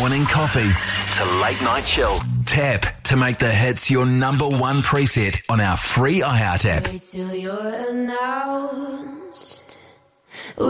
morning coffee to late night chill. Tap to make the hits your number one preset on our free iHeart app. Wait till you're announced.